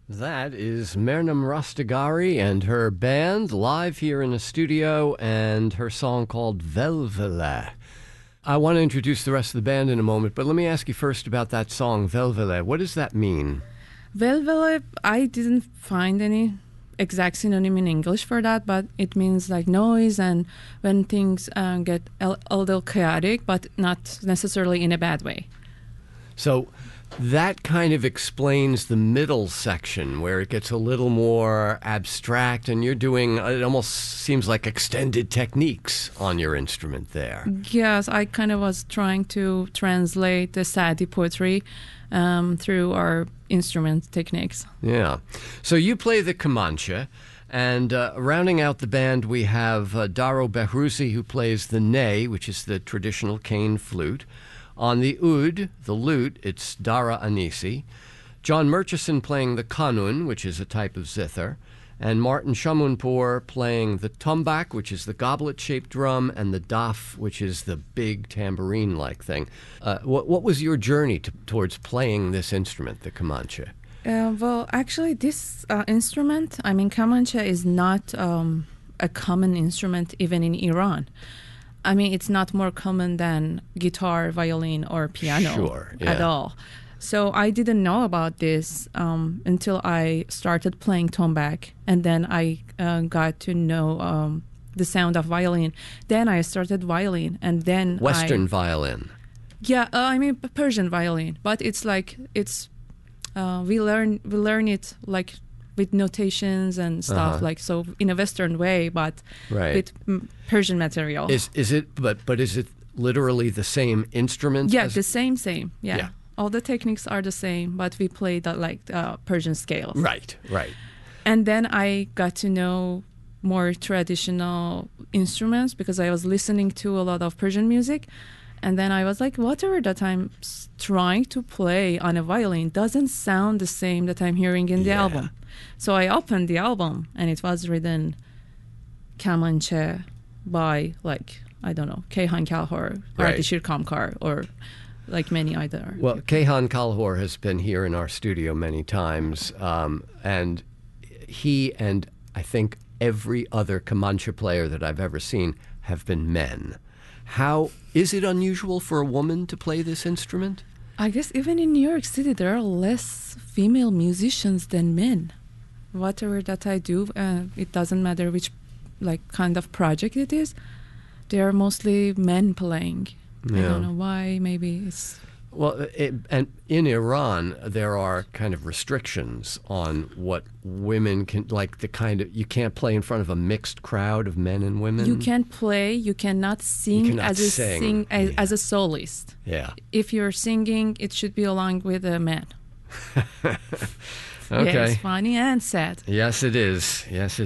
That is Mernam Rastagari and her band live here in the studio, and her song called Velvele. I want to introduce the rest of the band in a moment, but let me ask you first about that song, Velvele. What does that mean? Velvele, I didn't find any exact synonym in English for that, but it means like noise and when things get a little chaotic, but not necessarily in a bad way. So that kind of explains the middle section where it gets a little more abstract, and you're doing, it almost seems like extended techniques on your instrument there. Yes, I kind of was trying to translate the Sadi poetry through our instrument techniques. Yeah. So you play the Kamancha, and rounding out the band we have Daro Behrouzi, who plays the ney, which is the traditional cane flute. On the oud, the lute, it's Dara Anisi. John Murchison playing the kanun, which is a type of zither. And Martin Shamunpour playing the tombak, which is the goblet-shaped drum, and the daf, which is the big tambourine-like thing. What was your journey towards playing this instrument, the Kamancha? Well, actually, this instrument, Kamancha, is not a common instrument even in Iran. It's not more common than guitar, violin, or piano at all. So I didn't know about this until I started playing tombak, and then I got to know the sound of violin. Then I started violin, and then Western violin. Yeah, Persian violin, but it's we learn it like with notations and stuff, like so in a Western way, but with Persian material. Is it? But is it literally the same instrument? Yeah, the same. Yeah. All the techniques are the same, but we play the Persian scales. Right. And then I got to know more traditional instruments because I was listening to a lot of Persian music. And then I was like, whatever that I'm trying to play on a violin doesn't sound the same that I'm hearing in the album. So I opened the album, and it was written Kamancha by, Kayhan Kalhor, Ardeshir Kamkar, or like many other. Well, Kayhan Kalhor has been here in our studio many times, and he and I think every other Kamancha player that I've ever seen have been men. How is it unusual for a woman to play this instrument? I guess even in New York City, there are less female musicians than men. Whatever that I do, it doesn't matter which kind of project it is. They are mostly men playing. Yeah. I don't know why. Maybe it's... Well, and in Iran, there are kind of restrictions on what women can, you can't play in front of a mixed crowd of men and women. You can't play, you cannot sing as a soloist. Yeah. If you're singing, it should be along with a man. Okay. Yeah, it's funny and sad. Yes, it is.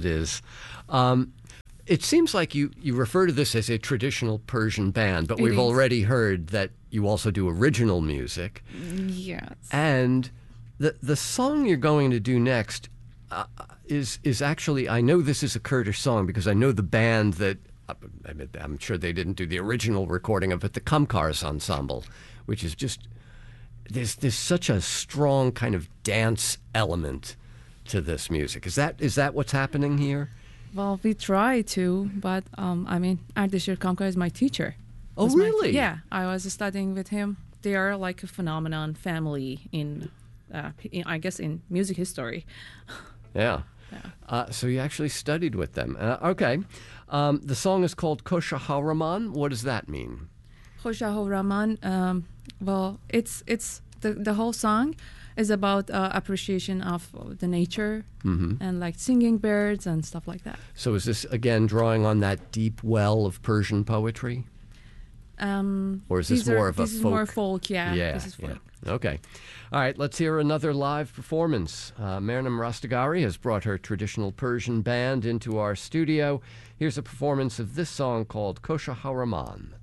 It seems like you refer to this as a traditional Persian band, but we've already heard that you also do original music. Yes. And the song you're going to do next is actually, I know this is a Kurdish song because I know the band that, I'm sure they didn't do the original recording of it, the Kamkars Ensemble, which is just, there's such a strong kind of dance element to this music. Is that what's happening here? Well, we try to, but Ardeshir Kamkar is my teacher. Oh, really? Yeah, I was studying with him. They are like a phenomenon family in I guess, in music history. Yeah. So you actually studied with them. Okay. The song is called Kosha Hawraman. What does that mean? Kosha Hawraman. Well, it's the whole song is about appreciation of the nature and singing birds and stuff like that. So is this again drawing on that deep well of Persian poetry? Or is this more of a folk? This is more folk, yeah. This is folk. Yeah. Okay. All right, let's hear another live performance. Mernam Rastagari has brought her traditional Persian band into our studio. Here's a performance of this song called Kosha Hawraman.